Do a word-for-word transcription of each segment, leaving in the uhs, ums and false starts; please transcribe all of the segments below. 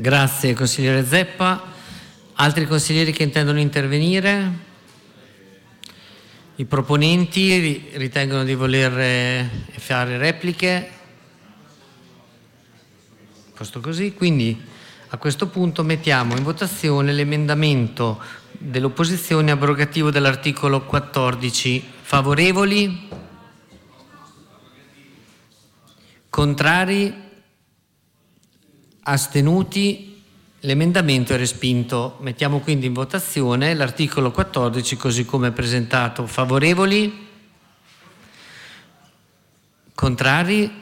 Grazie consigliere Zeppa. Altri consiglieri che intendono intervenire? I proponenti ritengono di voler fare repliche? Posto così, quindi a questo punto mettiamo in votazione l'emendamento dell'opposizione abrogativo dell'articolo quattordici. Favorevoli? Contrari? Astenuti? L'emendamento è respinto. Mettiamo quindi in votazione l'articolo quattordici così come presentato. Favorevoli? Contrari?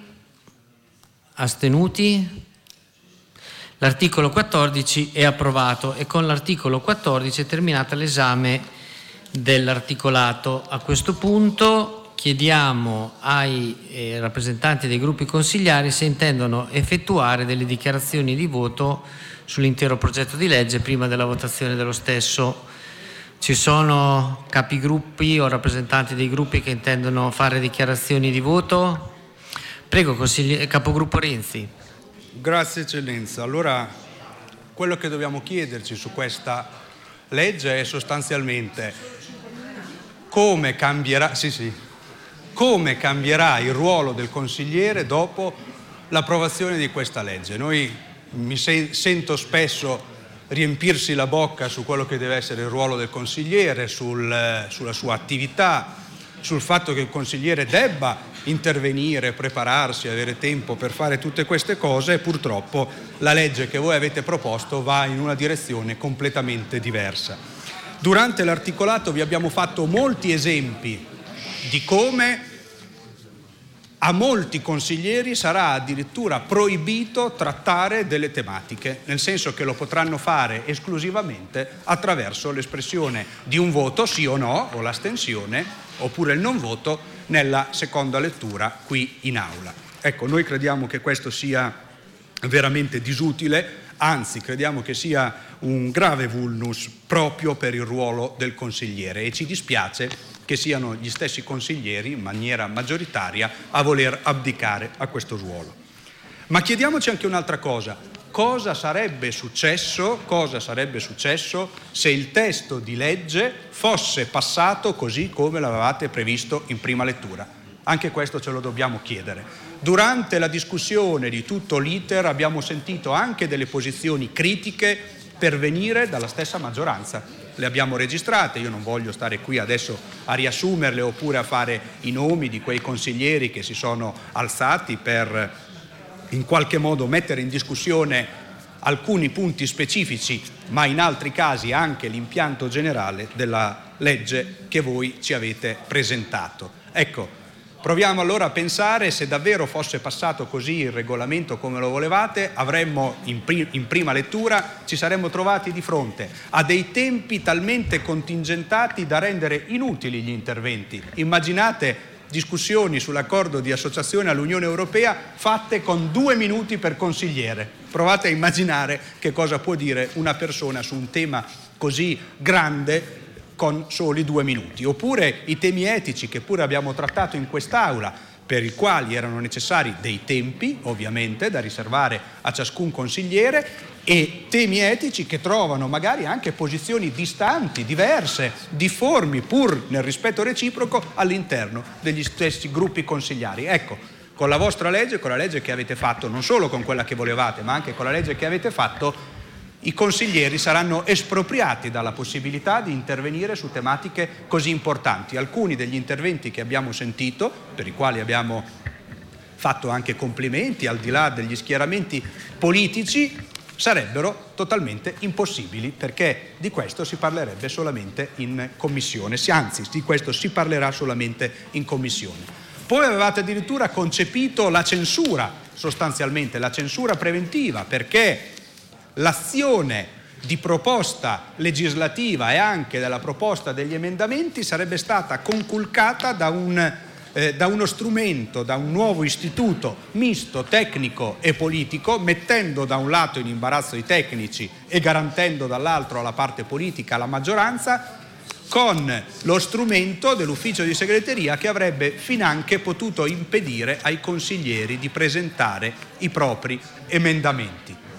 Astenuti? L'articolo quattordici è approvato e con l'articolo quattordici è terminata l'esame dell'articolato. A questo punto chiediamo ai eh, rappresentanti dei gruppi consigliari se intendono effettuare delle dichiarazioni di voto sull'intero progetto di legge prima della votazione dello stesso. Ci sono capigruppi o rappresentanti dei gruppi che intendono fare dichiarazioni di voto? Prego, consigli- capogruppo Renzi. Grazie Eccellenza. Allora, quello che dobbiamo chiederci su questa legge è sostanzialmente come cambierà, sì, sì, come cambierà il ruolo del consigliere dopo l'approvazione di questa legge. Noi mi se- sento spesso riempirsi la bocca su quello che deve essere il ruolo del consigliere, sul, sulla sua attività, sul fatto che il consigliere debba intervenire, prepararsi, avere tempo per fare tutte queste cose, e purtroppo la legge che voi avete proposto va in una direzione completamente diversa. Durante l'articolato vi abbiamo fatto molti esempi di come a molti consiglieri sarà addirittura proibito trattare delle tematiche, nel senso che lo potranno fare esclusivamente attraverso l'espressione di un voto sì o no, o l'astensione, oppure il non voto, nella seconda lettura qui in aula. Ecco, noi crediamo che questo sia veramente disutile, anzi crediamo che sia un grave vulnus proprio per il ruolo del consigliere, e ci dispiace che siano gli stessi consiglieri in maniera maggioritaria a voler abdicare a questo ruolo. Ma chiediamoci anche un'altra cosa: cosa sarebbe successo, cosa sarebbe successo se il testo di legge fosse passato così come l'avevate previsto in prima lettura? Anche questo ce lo dobbiamo chiedere. Durante la discussione di tutto l'iter abbiamo sentito anche delle posizioni critiche pervenire dalla stessa maggioranza. Le abbiamo registrate, io non voglio stare qui adesso a riassumerle oppure a fare i nomi di quei consiglieri che si sono alzati per in qualche modo mettere in discussione alcuni punti specifici, ma in altri casi anche l'impianto generale della legge che voi ci avete presentato. Ecco, proviamo allora a pensare: se davvero fosse passato così il regolamento come lo volevate, avremmo in, pri- in prima lettura ci saremmo trovati di fronte a dei tempi talmente contingentati da rendere inutili gli interventi. Immaginate discussioni sull'accordo di associazione all'Unione Europea fatte con due minuti per consigliere. Provate a immaginare che cosa può dire una persona su un tema così grande con soli due minuti. Oppure i temi etici che pure abbiamo trattato in quest'Aula, per i quali erano necessari dei tempi, ovviamente, da riservare a ciascun consigliere, e temi etici che trovano magari anche posizioni distanti, diverse, difformi, pur nel rispetto reciproco, all'interno degli stessi gruppi consigliari. Ecco, con la vostra legge, con la legge che avete fatto, non solo con quella che volevate, ma anche con la legge che avete fatto, i consiglieri saranno espropriati dalla possibilità di intervenire su tematiche così importanti. Alcuni degli interventi che abbiamo sentito, per i quali abbiamo fatto anche complimenti, al di là degli schieramenti politici, sarebbero totalmente impossibili, perché di questo si parlerebbe solamente in commissione, anzi di questo si parlerà solamente in commissione. Poi avevate addirittura concepito la censura, sostanzialmente la censura preventiva, perché l'azione di proposta legislativa e anche della proposta degli emendamenti sarebbe stata conculcata da, un, eh, da uno strumento, da un nuovo istituto misto, tecnico e politico, mettendo da un lato in imbarazzo i tecnici e garantendo dall'altro alla parte politica, alla maggioranza, con lo strumento dell'ufficio di segreteria che avrebbe finanche potuto impedire ai consiglieri di presentare i propri emendamenti.